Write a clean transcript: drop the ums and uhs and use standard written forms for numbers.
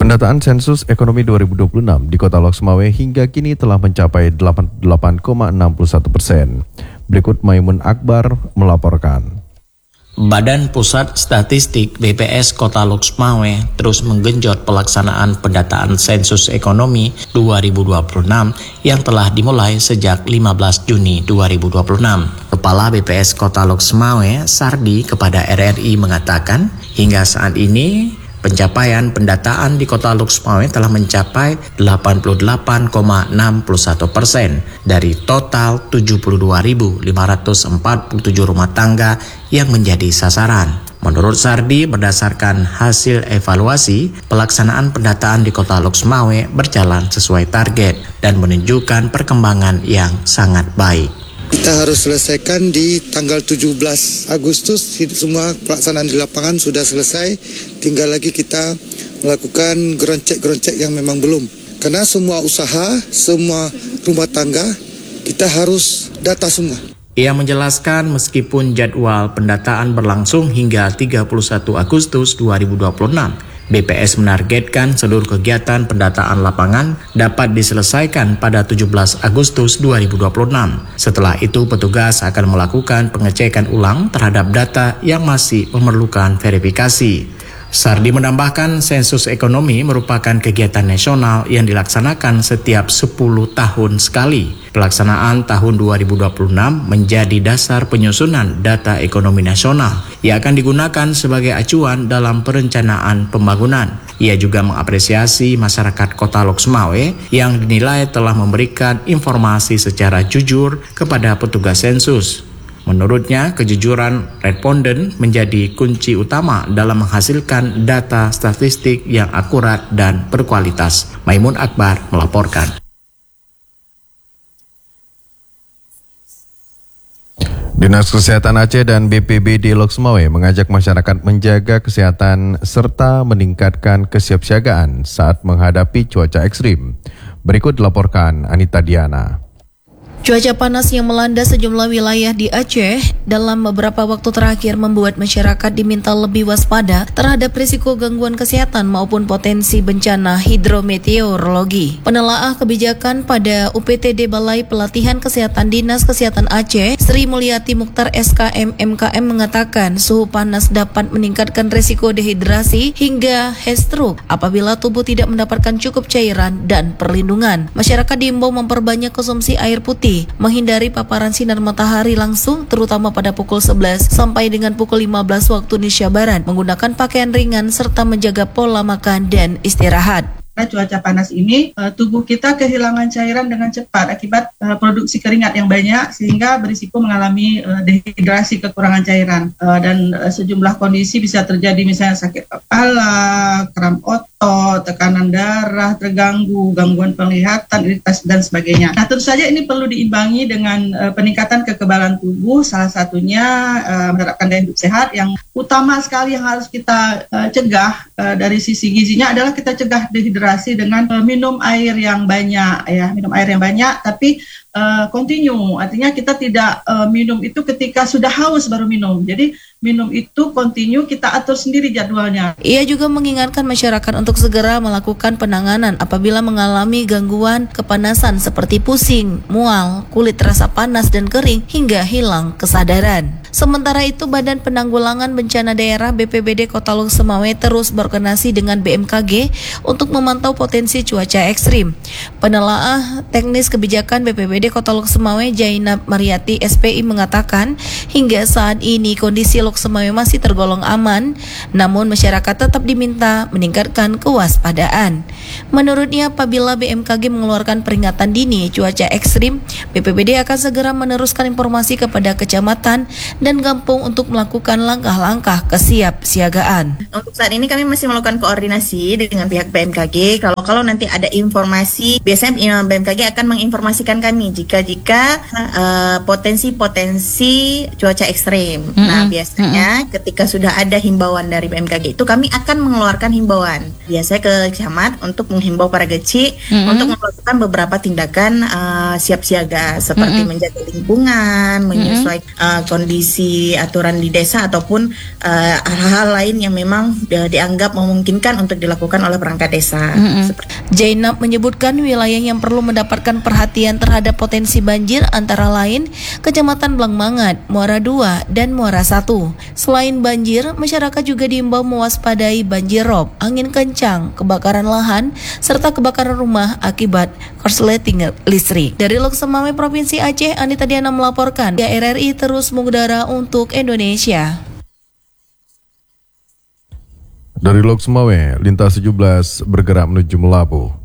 Pendataan sensus ekonomi 2026 di Kota Lok Sumawe hingga kini telah mencapai 88,61%. Berikut Maimun Akbar melaporkan. Badan Pusat Statistik BPS Kota Lok Sumawe terus menggenjot pelaksanaan pendataan sensus ekonomi 2026 yang telah dimulai sejak 15 Juni 2026. Kepala BPS Kota Lok Sumawe, Sardi, kepada RRI mengatakan, hingga saat ini pencapaian pendataan di Kota Lok Sumawe telah mencapai 88,61% dari total 72.547 rumah tangga yang menjadi sasaran. Menurut Sardi, berdasarkan hasil evaluasi, pelaksanaan pendataan di Kota Lok Sumawe berjalan sesuai target dan menunjukkan perkembangan yang sangat baik. Kita harus selesaikan di tanggal 17 Agustus, semua pelaksanaan di lapangan sudah selesai, tinggal lagi kita melakukan geroncek-geroncek yang memang belum. Karena semua usaha, semua rumah tangga, kita harus data semua. Ia menjelaskan meskipun jadwal pendataan berlangsung hingga 31 Agustus 2026, BPS menargetkan seluruh kegiatan pendataan lapangan dapat diselesaikan pada 17 Agustus 2026. Setelah itu, petugas akan melakukan pengecekan ulang terhadap data yang masih memerlukan verifikasi. Sardi menambahkan sensus ekonomi merupakan kegiatan nasional yang dilaksanakan setiap 10 tahun sekali. Pelaksanaan tahun 2026 menjadi dasar penyusunan data ekonomi nasional yang akan digunakan sebagai acuan dalam perencanaan pembangunan. Ia juga mengapresiasi masyarakat Kota Lok Sumawe yang dinilai telah memberikan informasi secara jujur kepada petugas sensus. Menurutnya, kejujuran responden menjadi kunci utama dalam menghasilkan data statistik yang akurat dan berkualitas. Maimun Akbar melaporkan. Dinas Kesehatan Aceh dan BPBD Lok Sumawe mengajak masyarakat menjaga kesehatan serta meningkatkan kesiapsiagaan saat menghadapi cuaca ekstrim. Berikut dilaporkan Anita Diana. Cuaca panas yang melanda sejumlah wilayah di Aceh dalam beberapa waktu terakhir membuat masyarakat diminta lebih waspada terhadap risiko gangguan kesehatan maupun potensi bencana hidrometeorologi. Penelaah kebijakan pada UPTD Balai Pelatihan Kesehatan Dinas Kesehatan Aceh, Sri Mulyati Mukhtar SKM MKM mengatakan suhu panas dapat meningkatkan risiko dehidrasi hingga heat stroke apabila tubuh tidak mendapatkan cukup cairan dan perlindungan. Masyarakat diimbau memperbanyak konsumsi air putih, menghindari paparan sinar matahari langsung terutama pada pukul 11 sampai dengan pukul 15 waktu Indonesia Barat, menggunakan pakaian ringan serta menjaga pola makan dan istirahat. Karena cuaca panas ini, tubuh kita kehilangan cairan dengan cepat akibat produksi keringat yang banyak sehingga berisiko mengalami dehidrasi, kekurangan cairan. Dan sejumlah kondisi bisa terjadi, misalnya sakit kepala, kram otot, tekanan darah terganggu, gangguan penglihatan, iritasi dan sebagainya. Nah, tentu saja ini perlu diimbangi dengan peningkatan kekebalan tubuh, salah satunya menerapkan gaya hidup sehat. Yang utama sekali yang harus kita cegah dari sisi gizinya adalah kita cegah dehidrasi dengan minum air yang banyak, tapi continue, artinya kita tidak minum itu ketika sudah haus baru minum. Jadi minum itu continue, kita atur sendiri jadwalnya. Ia juga mengingatkan masyarakat untuk segera melakukan penanganan apabila mengalami gangguan kepanasan seperti pusing, mual, kulit terasa panas dan kering hingga hilang kesadaran. Sementara itu, Badan Penanggulangan Bencana Daerah BPBD Kota Lok Sumawe terus berkoordinasi dengan BMKG untuk memantau potensi cuaca ekstrim. Penelaah teknis kebijakan BPBD Kota Lok Sumawe, Jainab Mariati SPI mengatakan, hingga saat ini kondisi Lok Sumawe masih tergolong aman, namun masyarakat tetap diminta meningkatkan kewaspadaan. Menurutnya, apabila BMKG mengeluarkan peringatan dini cuaca ekstrim, BPBD akan segera meneruskan informasi kepada kecamatan dan kampung untuk melakukan langkah-langkah kesiapsiagaan. Untuk saat ini kami masih melakukan koordinasi dengan pihak BMKG. Kalau nanti ada informasi, biasanya BMKG akan menginformasikan kami jika potensi cuaca ekstrim. Nah, biasanya ketika sudah ada himbauan dari BMKG itu kami akan mengeluarkan himbauan biasanya ke camat untuk untuk menghimbau para GECI untuk melakukan beberapa tindakan siap siaga seperti menjaga lingkungan, menyesuaikan kondisi aturan di desa ataupun hal-hal lain yang memang dianggap memungkinkan untuk dilakukan oleh perangkat desa. Jainab menyebutkan wilayah yang perlu mendapatkan perhatian terhadap potensi banjir antara lain Kecamatan Blangmangat, Muara II, dan Muara I. Selain banjir, masyarakat juga diimbau mewaspadai banjir rob, angin kencang, kebakaran lahan, serta kebakaran rumah akibat korsleting listrik. Dari Loksemawe Provinsi Aceh, Anita Diana melaporkan, RRI terus mengudara untuk Indonesia. Dari Loksemawe, lintas 17 bergerak menuju Melabu.